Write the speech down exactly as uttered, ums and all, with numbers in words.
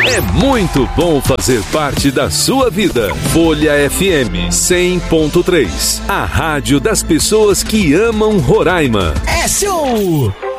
É muito bom fazer parte da sua vida. Folha F M cem ponto três. A rádio das pessoas que amam Roraima. É show!